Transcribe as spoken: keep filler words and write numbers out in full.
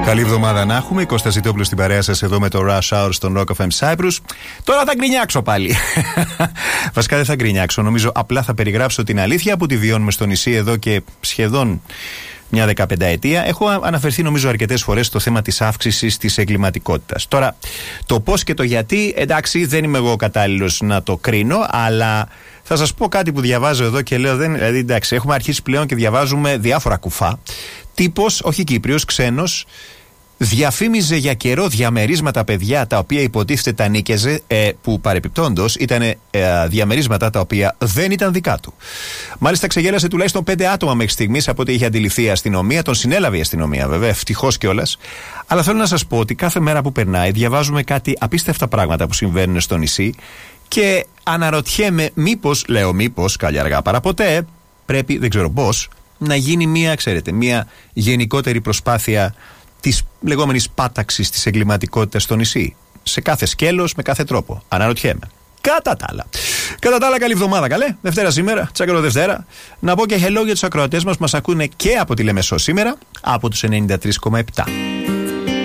Καλή εβδομάδα να έχουμε. Κώστα Ζητόπουλος στην παρέα σας εδώ με το Rush Hour στον Rock εφ εμ Cyprus. Τώρα θα γκρινιάξω πάλι. Βασικά δεν θα γκρινιάξω. Νομίζω απλά θα περιγράψω την αλήθεια που τη βιώνουμε στο νησί εδώ και σχεδόν μια δεκαπενταετία. Έχω αναφερθεί νομίζω αρκετές φορές στο θέμα της αύξησης της εγκληματικότητας. Τώρα, το πώς και το γιατί, εντάξει, δεν είμαι εγώ κατάλληλος να το κρίνω, αλλά θα σας πω κάτι που διαβάζω εδώ και λέω, δεν, δηλαδή εντάξει, έχουμε αρχίσει πλέον και διαβάζουμε διάφορα κουφά. Τύπος, όχι Κύπριος, ξένος, διαφήμιζε για καιρό διαμερίσματα παιδιά τα οποία υποτίθεται τα νίκαιζε, ε, που παρεπιπτόντως ήταν ε, διαμερίσματα τα οποία δεν ήταν δικά του. Μάλιστα ξεγέλασε τουλάχιστον πέντε άτομα μέχρι στιγμής από ό,τι είχε αντιληφθεί η αστυνομία. Τον συνέλαβε η αστυνομία βέβαια, ευτυχώς κιόλας. Αλλά θέλω να σας πω ότι κάθε μέρα που περνάει διαβάζουμε κάτι απίστευτα πράγματα που συμβαίνουν στο νησί και αναρωτιέμαι μήπως, λέω μήπως, καλή αργά παρά ποτέ, πρέπει, δεν ξέρω πώς, να γίνει μια, ξέρετε, μια γενικότερη προσπάθεια της λεγόμενης πάταξης της εγκληματικότητας στο νησί. Σε κάθε σκέλος, με κάθε τρόπο. Αναρωτιέμαι. Κατά τα άλλα. Κατά τα άλλα, καλή εβδομάδα, καλέ. Δευτέρα σήμερα, τσάκαλο Δευτέρα. Να πω και hello για τους ακροατές μας που μας ακούνε και από τη Λεμεσό σήμερα, από τους ενενήντα τρία κόμμα επτά.